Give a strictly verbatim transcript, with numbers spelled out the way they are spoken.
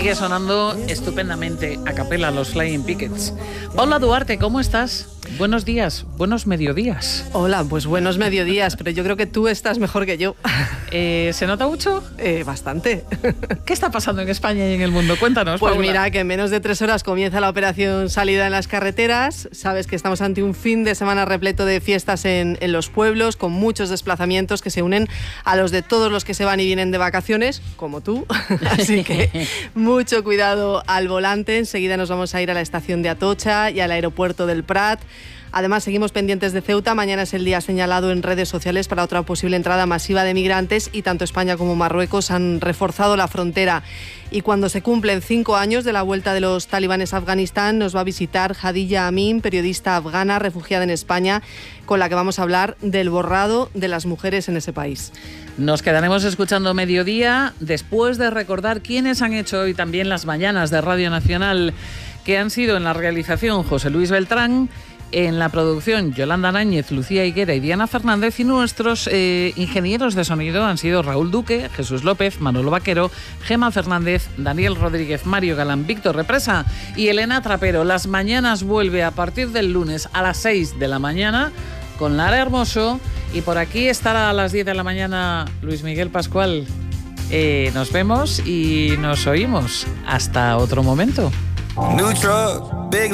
sigue sonando estupendamente a capela los Flying Pickets. Paula Duarte, ¿cómo estás? Buenos días, buenos mediodías. Hola, pues buenos mediodías, pero yo creo que tú estás mejor que yo. Eh, ¿Se nota mucho? Eh, bastante. ¿Qué está pasando en España y en el mundo? Cuéntanos, Pues Paula. mira, que en menos de tres horas comienza la operación Salida en las carreteras. Sabes que estamos ante un fin de semana repleto de fiestas en, en los pueblos, con muchos desplazamientos que se unen a los de todos los que se van y vienen de vacaciones, como tú. Así que mucho cuidado al volante. Enseguida nos vamos a ir a la estación de Atocha y al aeropuerto del Prat. Además, seguimos pendientes de Ceuta. Mañana es el día señalado en redes sociales para otra posible entrada masiva de migrantes y tanto España como Marruecos han reforzado la frontera. Y cuando se cumplen cinco años de la vuelta de los talibanes a Afganistán, nos va a visitar Hadija Amin, periodista afgana refugiada en España, con la que vamos a hablar del borrado de las mujeres en ese país. Nos quedaremos escuchando Mediodía después de recordar quiénes han hecho hoy también las mañanas de Radio Nacional, que han sido en la realización José Luis Beltrán, en la producción Yolanda Náñez, Lucía Higuera y Diana Fernández, y nuestros eh, ingenieros de sonido han sido Raúl Duque, Jesús López, Manolo Vaquero, Gema Fernández, Daniel Rodríguez, Mario Galán, Víctor Represa y Elena Trapero. Las mañanas vuelve a partir del lunes a las seis de la mañana con Lara Hermoso, y por aquí estará a las diez de la mañana Luis Miguel Pascual. Eh, nos vemos y nos oímos. Hasta otro momento.